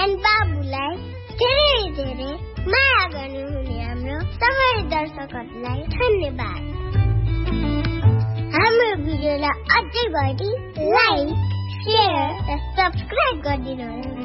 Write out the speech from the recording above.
And बाबुलाई धेरै धेरै माया गर्नुहुने हाम्रो सबै दर्शकहरूलाई धन्यवाद। हाम्रो भिडियोलाई अझै बढी लाइक, शेयर र सब्स्क्राइब गरिदिनुहोस्।